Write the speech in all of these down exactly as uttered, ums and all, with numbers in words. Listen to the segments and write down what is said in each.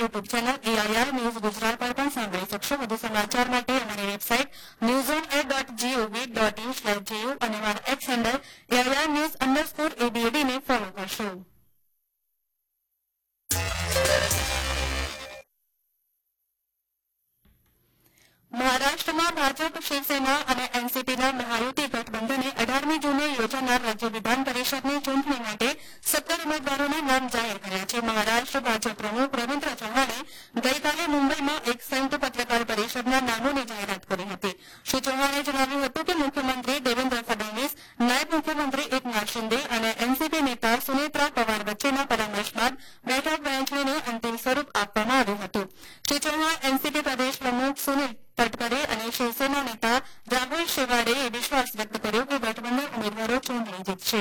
YouTube channel AIR news Gujarat પર પણ સાંભળી શકશો. વધુ સમાચાર માટે અમારી website news on air dot GOV dot in slash JU અને અમારા x handle AIR news underscore એડીએડી ને ફોલો કરશો. મહારાષ્ટ્રમાં ભાજપ, શિવસેના અને એનસીપીના મહાયુતિ ગઠબંધને અઢારમી જૂને યોજાનાર રાજ્ય વિધાન પરિષદની ચૂંટણી માટે સત્તર ઉમેદવારોના નામ જાહેર કર્યા છે. મહારાષ્ટ્ર ભાજપ પ્રમુખ રવિન્દ્ર ચૌહાણે ગઈકાલે મુંબઈમાં એક સંયુક્ત પત્રકાર પરિષદના નામોની જાહેરાત કરી હતી. શ્રી ચૌહાણે જણાવ્યું હતું કે મુખ્યમંત્રી દેવેન્દ્ર ફડણવીસ, નાયબ મુખ્યમંત્રી એકનાથ શિંદે અને એનસીપી નેતા સુનેત્રા પવાર વચ્ચેના પરામર્શ બાદ બેઠક વહેંચણીને અંતિમ સ્વરૂપ આપવામાં આવ્યું હતું. શ્રી ચૌહાણ એનસીપી પ્રદેશ પ્રમુખ સુનિલ તટકરે અને શિવસેના નેતા રાહુલ શેવાડેએ વિશ્વાસ વ્યક્ત કર્યો કે ગઠબંધન ઉમેદવારો ચૂંટણી જીતશે.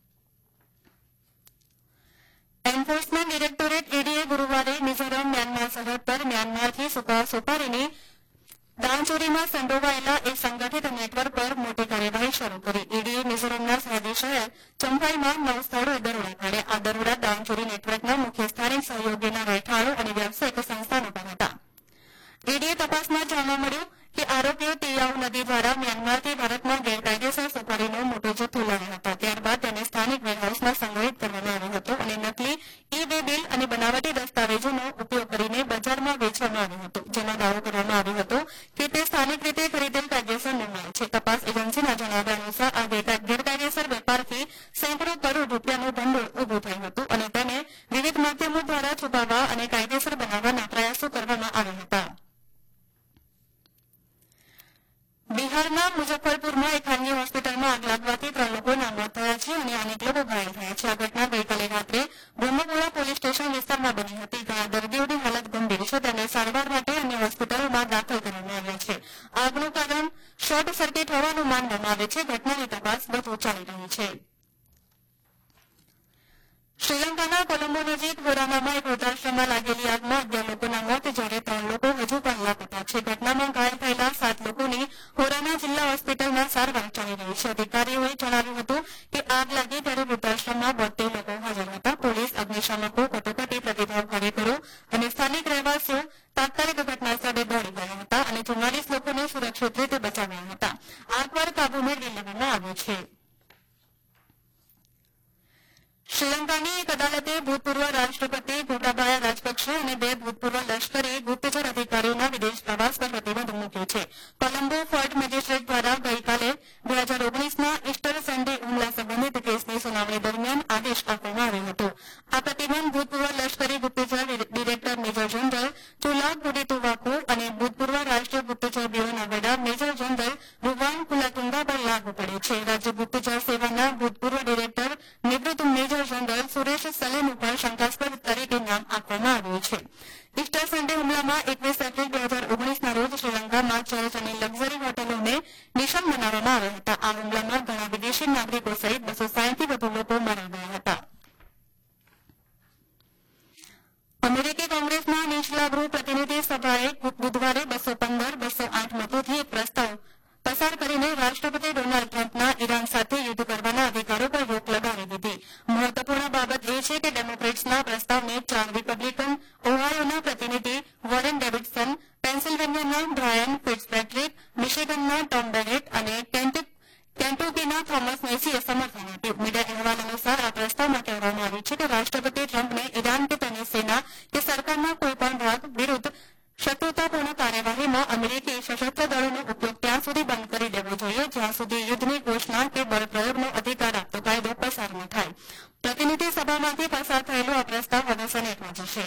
એન્ફોર્સમેન્ટ ડિરેક્ટોરેટ ઈડીએ ગુરૂવારે મિઝોરમ મ્યાનમાર સરહદ પર મ્યાનમારથી સુકા સોપારીની દાણચોરીમાં સંડોવાયેલા એક સંગઠિત નેટવર્ક પર મોટી કાર્યવાહી શરૂ કરી. ઈડીએ મિઝોરમના સરહદી શહેર ચંફાઈમાં નવ સ્થળોએ દરોડા પાડ્યા. આ દરોડા દાણચોરી નેટવર્કના મુખ્ય સ્થાનિક સહયોગીના રહેઠાણો અને વ્યવસાયિક સંસ્થાનો પર હતા. ઈડીએ તપાસમાં જાણવા મળ્યું કે આરોપીઓ તિયાઉ નદી દ્વારા મ્યાનમારથી ભારતમાં ગેરકાયદેસર સોપારીનો મોટો જથ્થો લાવ્યા હતા. ત્યારબાદ તેને સ્થાનિક વેરહાઉસમાં સંગ્રહિત કરવામાં આવ્યો હતો અને નકલી ઈ વે બિલ અને બનાવટી દસ્તાવેજોનો ઉપયોગ કરીને બજારમાં વેચવામાં આવ્યો હતો, જેનો દાવો કરવામાં આવ્યો હતો કે તે સ્થાનિક રીતે ખરીદેલ કાયદેસરનો માલ છે. તપાસ એજન્સીના જણાવ્યા અનુસાર આ ગેરકાયદેસર વેપારથી સેંકડો કરોડ રૂપિયાનું ભંડોળ ઉભું થયું હતું અને તેને વિવિધ માધ્યમો દ્વારા છુપાવવા અને કાયદેસર બનાવવાના પ્રયાસો કરવામાં આવ્યા હતા. બિહારના મુઝફ્ફરપુરમાં એક ખાનગી હોસ્પિટલમાં આગ લાગવાથી ત્રણ લોકોના મોત થયા છે અને અનેક લોકો ઘાયલ થયા છે. આ ઘટના ગઈકાલે રાત્રે બ્રહ્મપુરા પોલીસ સ્ટેશન વિસ્તારમાં બની હતી. ઘણા દર્દીઓની હાલત ગંભીર છે. તેને સારવાર માટે અન્ય હોસ્પિટલોમાં દાખલ કરવામાં આવ્યા છે. આગનું કારણ શોર્ટ સર્કિટ હોવાનું માનવામાં આવે છે. ઘટનાની તપાસ વધુ ચાલી રહી છે. શ્રીલંકાના કોલંબો નજીક હોરાનામાં એક વૃદ્ધાશ્રમમાં લાગેલી આગમાં અગિયાર લોકોના મોત જ્યારે ત્રણ લોકો હજુ પણ લાપતા છે. ઘટનામાં ઘાયલ થયેલા સાત લોકોની હોરાના જિલ્લા હોસ્પિટલમાં સારવાર ચાલી રહી છે. અધિકારીઓએ જણાવ્યું હતું કે આગ લાગી ત્યારે વૃદ્ધાશ્રમમાં બોતેર લોકો હાજર હતા. પોલીસ, અગ્નિશામકો, કટોકટી પ્રતિભાવ કાર્યકરો અને સ્થાનિક રહેવાસીઓ તાત્કાલિક ઘટના સ્થળે દોડી ગયા હતા અને ચુમ્માલીસ લોકોને સુરક્ષિત રીતે બચાવ્યા હતા. આગ પર કાબુ મેળવી લેવામાં આવ્યો છે. શ્રીલંકાની એક અદાલતે ભૂતપૂર્વ રાષ્ટ્રપતિ ગોટાબાયા રાજપક્ષે અને બે ભૂતપૂર્વ લશ્કરી ગુપ્તચર અધિકારીઓના વિદેશ પ્રવાસ પર પ્રતિબંધ મૂક્યો છે. કોલંબો ફોર્ટ મેજિસ્ટ્રેટ દ્વારા ગઈકાલે બે હજાર ઓગણીસના ઇસ્ટર સન્ડે હુમલા સંબંધિત કેસની સુનાવણી દરમિયાન આદેશ આપવામાં આવ્યો હતો. આ પ્રતિબંધ ભૂતપૂર્વ લશ્કરી ગુપ્તચર ડિરેક્ટર મેજર જનરલ તુલા ગુડીતુવાકુ અને ભૂતપૂર્વ રાષ્ટ્રીય ગુપ્તચર બ્યુરોના વડા મેજર જનરલ રૂવાન કુલાતુંગા પર લાગુ પડે છે. રાજ્ય ગુપ્તચર સેવાના ભૂતપૂર્વ ડિરેક્ટર નિવૃત્ત મેજર જનરલ સુરેશ સલેમ ઉપર શંકાસ્પદ તરીકે નામ આપવામાં આવ્યું છે. ઇસ્ટર સન્ડે હુમલામાં એકવીસ એપ્રિલ બે હજાર ઓગણીસના રોજ શ્રીલંકામાં ચર્ચ અને લક્ઝરી હોટલોને નિશાન બનાવવામાં આવ્યા હતા. આ હુમલામાં ઘણા વિદેશી નાગરિકો સહિત બસો સાહીઠથી વધુ લોકો માર્યા ગયા હતા. અમેરિકી કોંગ્રેસના નીચલા ગૃહ પ્રતિનિધિ સભાએ બુધવારે બસો પંદર બસો આઠ મતોથી એક પ્રસ્તાવ પસાર કરીને રાષ્ટ્રપતિ ડોનાલ્ડ ટ્રમ્પના ઈરાન સાથે યુદ્ધ કરવાના અધિકારો પર રોક લગાવી દીધી. મહત્વપૂર્ણ બાબત એ છે કે ડેમોક્રેટ્સના પ્રસ્તાવને ચાર રિપબ્લિકન ઓહાયોના પ્રતિનિધિ Warren Davidson, પેન્સિલ્વેનિયાના Brian ફિટ્ઝપેટ્રિક, મિશિગનના Tom Bennett અને કેન્ટુકીના થોમસ મેસીએ સમર્થન આપ્યું. મીડિયા અહેવાલ અનુસાર આ પ્રસ્તાવમાં કહેવામાં આવ્યું છે કે રાષ્ટ્રપતિ ટ્રમ્પને ઈરાન કે તેની સેના કે સરકારના કોઈપણ ભાગ વિરુદ્ધ શત્રુતાપૂર્ણ કાર્યવાહીમાં અમેરિકી સશસ્ત્ર દળોનો ઉપયોગ ત્યાં સુધી બંધ કરી દેવો જોઈએ જ્યાં સુધી યુદ્ધની ઘોષણા કે બળપ્રયોગનો અધિકાર આપતો કાયદો પસાર ન થાય. પ્રતિનિધિ સભામાંથી પસાર થયેલો આ પ્રસ્તાવ હવે સેનેટમાં જશે.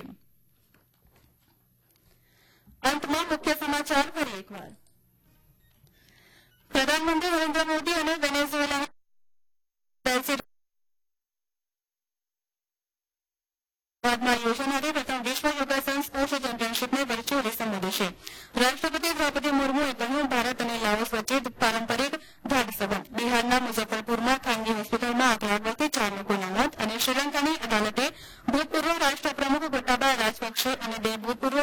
અંતમાં મુખ્ય સમાચાર ફરી એકવાર. પ્રધાનમંત્રી નરેન્દ્ર મોદી અને વેનેઝુએલાના યોજાનારી પ્રથમ વિશ્વ યોગાસન સ્પોર્ટ્સ ચેમ્પિયનશીપને વર્ચ્યુઅલી સંબોધશે. રાષ્ટ્રપતિ દ્રૌપદી મુર્મુએ કહ્યું ભારત અને લાઓસ વચ્ચે પારંપરિક ગાઢ સંબંધ. બિહારના મુઝફ્ફરપુરમાં ખાનગી હોસ્પિટલમાં આગ લાગવાથી ચાર લોકોના મોત અને શ્રીલંકાની અદાલતે ભૂતપૂર્વ રાષ્ટ્રપ્રમુખ ગોટાબાયા રાજપક્ષે અને બે ભૂતપૂર્વ